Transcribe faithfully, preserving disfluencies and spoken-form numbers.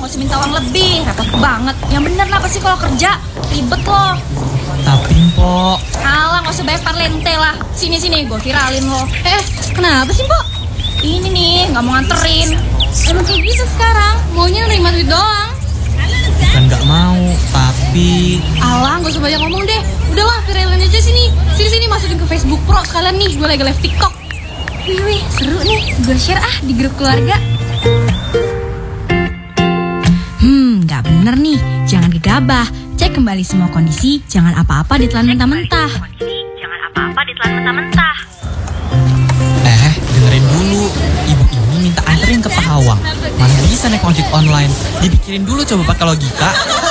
nggak usah minta uang lebih, repot banget. Yang bener apa sih kalau kerja? Ribet loh. Tapi Mpok, Alah, nggak usah banyak parlente lah. Sini-sini, gue viralin lo. Eh, kenapa sih, Mpok? Ini nih, nggak mau nganterin. Emang kayak gitu sekarang, maunya nerima duit doang. bukan nggak mau, tapi Alah, gak usah banyak ngomong deh. Udahlah, viralin aja sini. Sini-sini masukin ke Facebook Pro sekalian nih, gue lagi live TikTok. Wih, wih, seru nih. Gue share ah di grup keluarga. Hmm, nggak bener nih. Jangan gegabah. Cek kembali semua kondisi. Jangan apa-apa ditelan mentah-mentah. Jangan apa-apa ditelan mentah-mentah. eh dengerin dulu. Ibu ini minta anterin ke Pahawang. Mana bisa naik ojek online? Dipikirin dulu coba pakai logika.